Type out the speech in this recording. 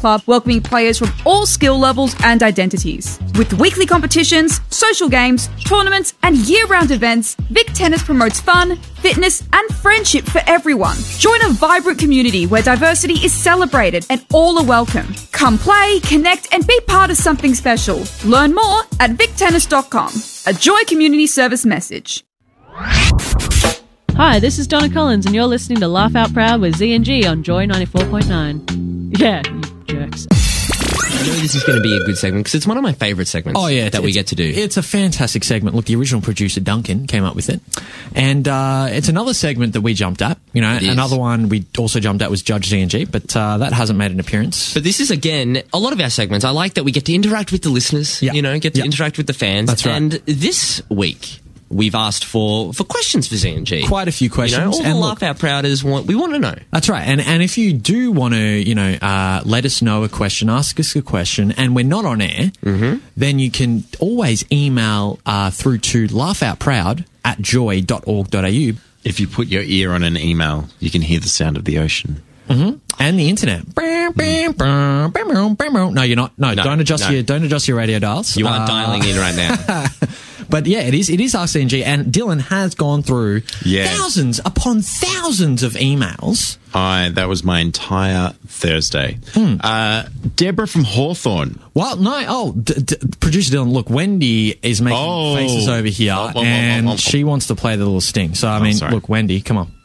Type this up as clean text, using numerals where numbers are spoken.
club welcoming players from all skill levels and identities. With weekly competitions, social games, tournaments, and year-round events, Vic Tennis promotes fun, fitness, and friendship for everyone. Join a vibrant community where diversity is celebrated and all are welcome. Come play, connect, and be part of something special. Learn more at victennis.com. A Joy Community Service message. Hi, this is Donna Collins, and you're listening to Laugh Out Proud with Z&G on Joy 94.9. Yeah, you jerks. I know this is going to be a good segment because it's one of my favourite segments that we get to do. It's a fantastic segment. Look, the original producer, Duncan, came up with it. And it's another segment that we jumped at. You know, another one we also jumped at was Judge Z&G, but that hasn't made an appearance. But this is, again, a lot of our segments. I like that we get to interact with the listeners, you know, get to interact with the fans. That's right. And this week, we've asked for questions for Z&G. Quite a few questions. You know, all the Laugh Out Prouders we want to know. That's right. And if you do want to, you know, let us know a question, ask us a question, and we're not on air, then you can always email through to laughoutproud@joy.org.au. If you put your ear on an email, you can hear the sound of the ocean. And the internet. No, you're not. No, don't adjust your radio dials. You are dialing in right now. But yeah, it is Ask Z&G, and Dylan has gone through thousands upon thousands of emails. That was my entire Thursday. Deborah from Hawthorne. Well, no. Oh, producer Dylan, look, Wendy is making faces over here, and she wants to play the little sting. So, I mean, look, Wendy, come on.